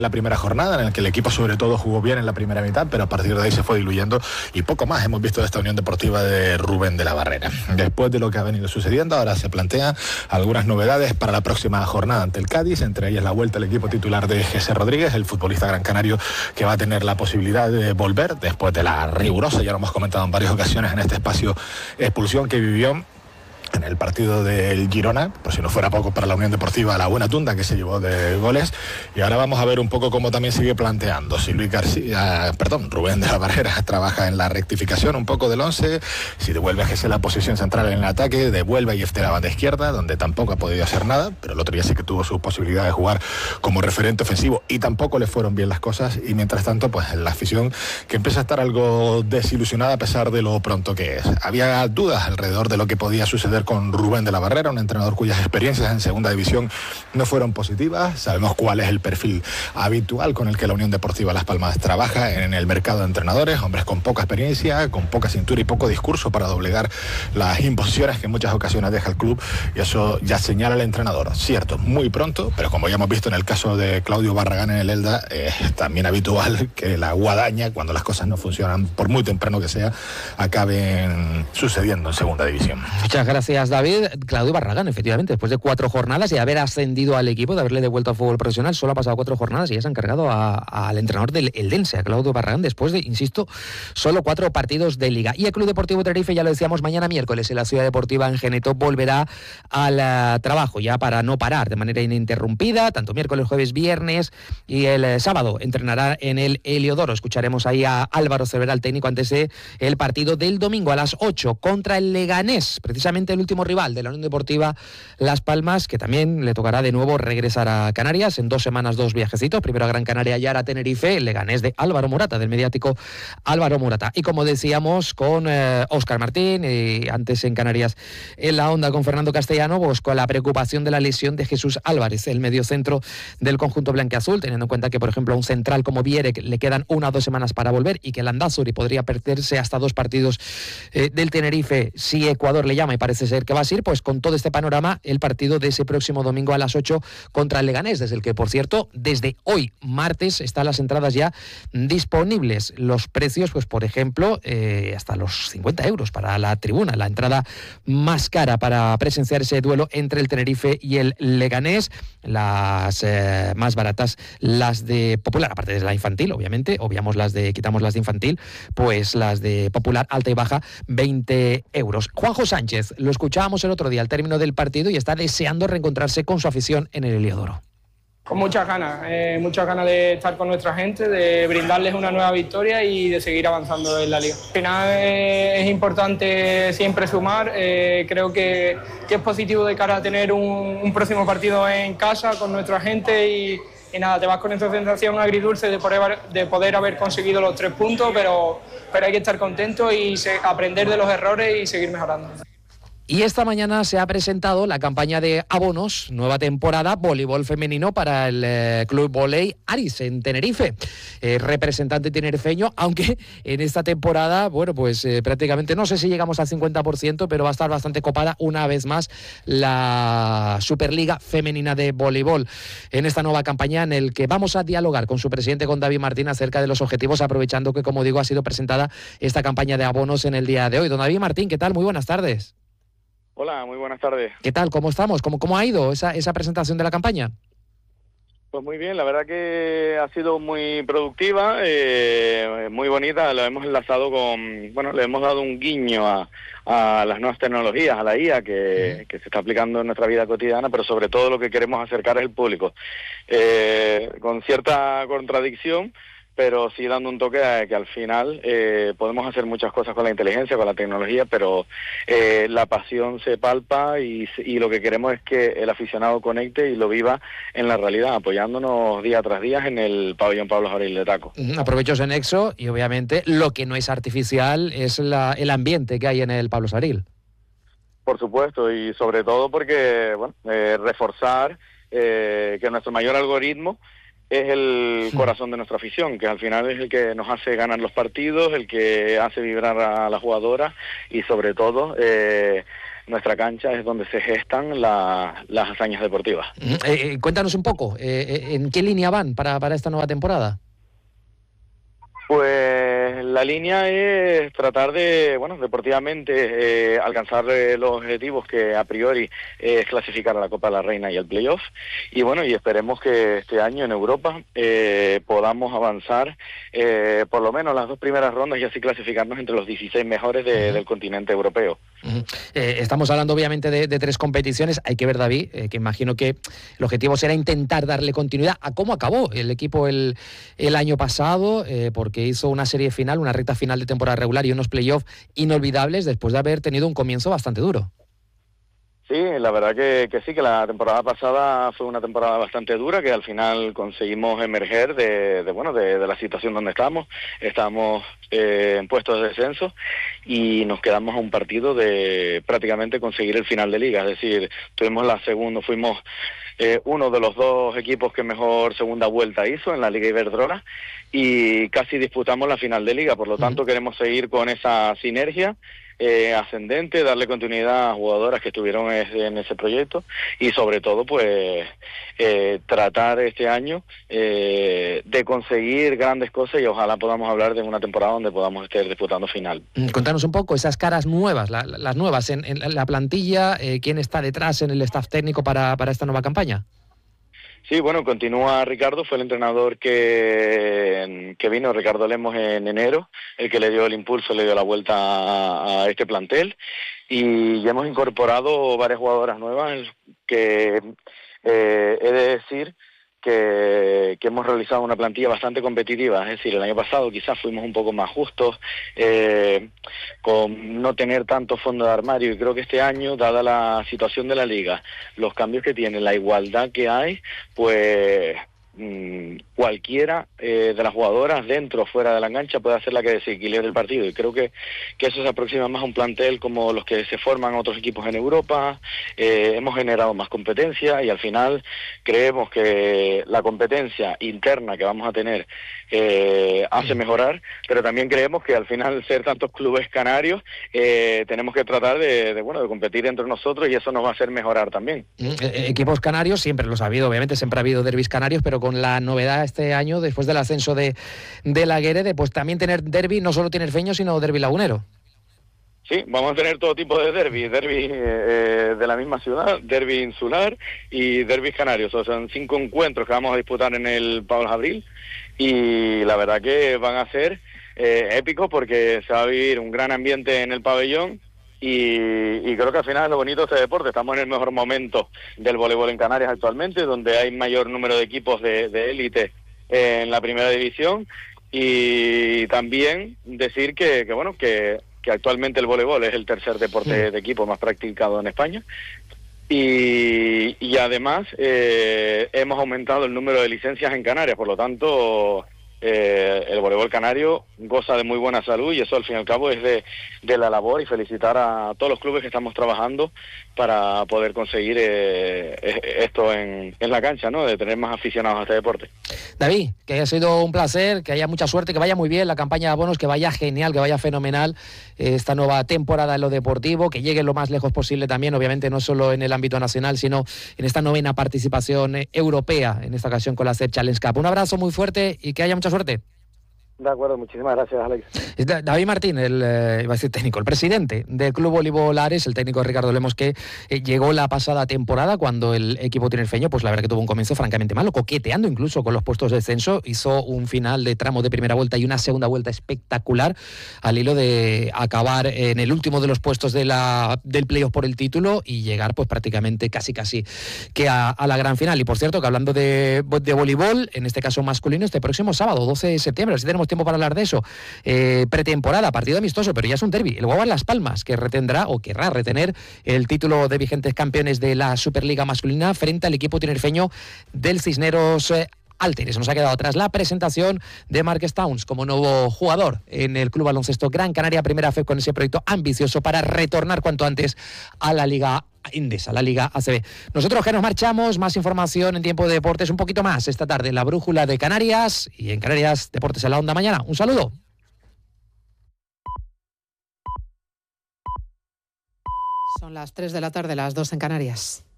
la primera jornada, en el que el equipo sobre todo jugó bien en la primera mitad, pero a partir de ahí se fue diluyendo y poco más hemos visto de esta Unión Deportiva de Rubén de la Barrera. Después de lo que ha venido sucediendo, ahora se plantean algunas novedades para la próxima jornada ante el Cádiz, entre ellas la vuelta al equipo titular de José Rodríguez, el futbolista gran canario que va a tener la posibilidad de volver después de la rigurosa, ya lo hemos comentado en varias ocasiones en este espacio, expulsión que vivió en el partido del Girona, por si no fuera poco para la Unión Deportiva, la buena tunda que se llevó de goles. Y ahora vamos a ver un poco cómo también sigue planteando si Rubén de la Barrera trabaja en la rectificación un poco del 11, si devuelve a Jesús la posición central en el ataque, devuelve a Yefte la banda izquierda, donde tampoco ha podido hacer nada, pero el otro día sí que tuvo su posibilidad de jugar como referente ofensivo y tampoco le fueron bien las cosas. Y mientras tanto, pues la afición que empieza a estar algo desilusionada a pesar de lo pronto que es. Había dudas alrededor de lo que podía suceder con Rubén de la Barrera, un entrenador cuyas experiencias en segunda división no fueron positivas. Sabemos cuál es el perfil habitual con el que la Unión Deportiva Las Palmas trabaja en el mercado de entrenadores, hombres con poca experiencia, con poca cintura y poco discurso para doblegar las imposiciones que en muchas ocasiones deja el club, y eso ya señala el entrenador. Cierto, muy pronto, pero como ya hemos visto en el caso de Claudio Barragán en el Elda, es también habitual que la guadaña, cuando las cosas no funcionan, por muy temprano que sea, acaben sucediendo en segunda división. Muchas gracias, David. Claudio Barragán, efectivamente, después de 4 jornadas y haber ascendido al equipo, de haberle devuelto al fútbol profesional, solo ha pasado 4 jornadas y ya se ha encargado al entrenador del Eldense, a Claudio Barragán, después de, insisto, solo 4 partidos de Liga. Y el Club Deportivo Tenerife, ya lo decíamos, mañana miércoles en la Ciudad Deportiva en Geneto volverá al trabajo ya para no parar de manera ininterrumpida, tanto miércoles, jueves, viernes y el sábado entrenará en el Heliodoro. Escucharemos ahí a Álvaro Cervera, el técnico, antes de el partido del domingo a las 8 contra el Leganés, precisamente el último rival de la Unión Deportiva Las Palmas, que también le tocará de nuevo regresar a Canarias en 2 semanas, 2 viajecitos, primero a Gran Canaria y ahora a Tenerife, el Leganés de Álvaro Morata, del mediático Álvaro Morata. Y como decíamos, con Óscar Martín, y antes en Canarias en la onda con Fernando Castellano, pues con la preocupación de la lesión de Jesús Álvarez, el mediocentro del conjunto blanquiazul, teniendo en cuenta que, por ejemplo, a un central como Viere le quedan 1 o 2 semanas para volver y que Landázuri podría perderse hasta 2 partidos del Tenerife si Ecuador le llama, y parece ser que va a ser, pues con todo este panorama, el partido de ese próximo domingo a las 8 contra el Leganés, desde el que, por cierto, desde hoy, martes, están las entradas ya disponibles. Los precios, pues por ejemplo, hasta los 50 euros para la tribuna, la entrada más cara para presenciar ese duelo entre el Tenerife y el Leganés. Las más baratas, las de Popular, aparte de la infantil, obviamente, quitamos las de infantil, pues las de Popular, alta y baja, 20 euros. Juanjo Sánchez, lo escuchábamos el otro día al término del partido y está deseando reencontrarse con su afición en el Heliodoro. Con muchas ganas de estar con nuestra gente, de brindarles una nueva victoria y de seguir avanzando en la liga. Al final es importante siempre sumar, creo que es positivo de cara a tener un próximo partido en casa con nuestra gente y nada, te vas con esa sensación agridulce de poder haber conseguido los 3 puntos, pero hay que estar contento y aprender de los errores y seguir mejorando. Y esta mañana se ha presentado la campaña de abonos, nueva temporada, voleibol femenino para el Club Voley Aris en Tenerife. Representante tinerfeño, aunque en esta temporada, bueno, pues prácticamente no sé si llegamos al 50%, pero va a estar bastante copada una vez más la Superliga Femenina de Voleibol. En esta nueva campaña en el que vamos a dialogar con su presidente, con David Martín, acerca de los objetivos, aprovechando que, como digo, ha sido presentada esta campaña de abonos en el día de hoy. Don David Martín, ¿qué tal? Muy buenas tardes. Hola, muy buenas tardes. ¿Qué tal? ¿Cómo estamos? ¿Cómo ha ido esa presentación de la campaña? Pues muy bien, la verdad que ha sido muy productiva, muy bonita. Lo hemos enlazado le hemos dado un guiño a las nuevas tecnologías, a la IA que se está aplicando en nuestra vida cotidiana, pero sobre todo lo que queremos acercar es el público. Con cierta contradicción, pero sí dando un toque a que al final podemos hacer muchas cosas con la inteligencia, con la tecnología, pero la pasión se palpa y lo que queremos es que el aficionado conecte y lo viva en la realidad, apoyándonos día tras día en el pabellón Pablo Jaril de Taco. Aprovecho ese nexo y obviamente lo que no es artificial es el ambiente que hay en el Pablo Jaril. Por supuesto, y sobre todo porque reforzar que nuestro mayor algoritmo es el corazón de nuestra afición, que al final es el que nos hace ganar los partidos, el que hace vibrar a las jugadoras y sobre todo nuestra cancha es donde se gestan las hazañas deportivas. Cuéntanos un poco, ¿en qué línea van para esta nueva temporada? Pues la línea es tratar de, deportivamente alcanzar los objetivos que a priori es clasificar a la Copa de la Reina y el playoff. Y y esperemos que este año en Europa podamos avanzar por lo menos las 2 primeras rondas y así clasificarnos entre los 16 mejores del continente europeo. Estamos hablando obviamente de 3 competiciones. Hay que ver, David, que imagino que el objetivo será intentar darle continuidad a cómo acabó el equipo el año pasado, porque hizo una serie final, una recta final de temporada regular y unos playoffs inolvidables después de haber tenido un comienzo bastante duro. Sí, la verdad que sí, que la temporada pasada fue una temporada bastante dura, que al final conseguimos emerger de la situación donde estábamos en puestos de descenso y nos quedamos a un partido de prácticamente conseguir el final de liga, es decir, fuimos uno de los 2 equipos que mejor segunda vuelta hizo en la Liga Iberdrola y casi disputamos la final de liga, por lo tanto queremos seguir con esa sinergia ascendente, darle continuidad a jugadoras que estuvieron en ese proyecto y sobre todo tratar este año de conseguir grandes cosas y ojalá podamos hablar de una temporada donde podamos estar disputando final. Contanos un poco esas caras nuevas, las nuevas en la plantilla, quién está detrás en el staff técnico para esta nueva campaña. Sí, continúa Ricardo, fue el entrenador que vino, Ricardo Lemos, en enero, el que le dio el impulso, le dio la vuelta a este plantel y ya hemos incorporado varias jugadoras nuevas que he de decir que hemos realizado una plantilla bastante competitiva, es decir, el año pasado quizás fuimos un poco más justos con no tener tanto fondo de armario y creo que este año, dada la situación de la liga, los cambios que tiene, la igualdad que hay, pues cualquiera de las jugadoras dentro o fuera de la cancha puede hacer la que desequilibre el partido y creo que eso se aproxima más a un plantel como los que se forman otros equipos en Europa. Hemos generado más competencia y al final creemos que la competencia interna que vamos a tener hace mejorar, pero también creemos que al final ser tantos clubes canarios tenemos que tratar de competir entre nosotros y eso nos va a hacer mejorar también. Equipos canarios siempre los ha habido, obviamente siempre ha habido derbis canarios, pero con la novedad este año, después del ascenso de la Guerede, pues también tener derbi, no solo tinerfeño, sino derbi lagunero. Sí, vamos a tener todo tipo de derbi de la misma ciudad, derbi insular y derbis canarios. O sea, son 5 encuentros que vamos a disputar en el Pablo Abril y la verdad que van a ser épicos porque se va a vivir un gran ambiente en el pabellón. Y creo que al final es lo bonito de este deporte. Estamos en el mejor momento del voleibol en Canarias actualmente, donde hay mayor número de equipos de élite en la primera división y también decir que actualmente el voleibol es el tercer deporte de equipo más practicado en España y además hemos aumentado el número de licencias en Canarias, por lo tanto el voleibol canario goza de muy buena salud y eso al fin y al cabo es de la labor y felicitar a todos los clubes que estamos trabajando para poder conseguir esto en la cancha, ¿no? De tener más aficionados a este deporte. David, que haya sido un placer, que haya mucha suerte, que vaya muy bien la campaña de abonos, que vaya genial, que vaya fenomenal esta nueva temporada en lo deportivo, que llegue lo más lejos posible también, obviamente no solo en el ámbito nacional, sino en esta 9ª participación europea, en esta ocasión con la CEP Challenge Cup. Un abrazo muy fuerte y que haya mucha suerte. De acuerdo, muchísimas gracias, Alex. David Martín, iba a decir técnico, el presidente del Club Voleibol Ares, el técnico Ricardo Lemos, que llegó la pasada temporada cuando el equipo tinerfeño, pues la verdad que tuvo un comienzo francamente malo, coqueteando incluso con los puestos de descenso, hizo un final de tramo de primera vuelta y una segunda vuelta espectacular al hilo de acabar en el último de los puestos del playoff por el título y llegar pues prácticamente casi que a la gran final. Y por cierto, que hablando de voleibol, en este caso masculino, este próximo sábado, 12 de septiembre, así tenemos tiempo para hablar de eso, pretemporada, partido amistoso, pero ya es un derbi, el Guaguas Las Palmas, que retendrá o querrá retener el título de vigentes campeones de la Superliga masculina frente al equipo tinerfeño del Cisneros Alteres. Nos ha quedado atrás la presentación de Marques Towns como nuevo jugador en el Club Baloncesto Gran Canaria Primera FEP, con ese proyecto ambicioso para retornar cuanto antes a la Liga Endesa, la Liga ACB. Nosotros que nos marchamos, más información en Tiempo de Deportes un poquito más esta tarde, la brújula de Canarias y en Canarias Deportes en la Onda mañana. Un saludo. Son las 3 de la tarde, las 2 en Canarias.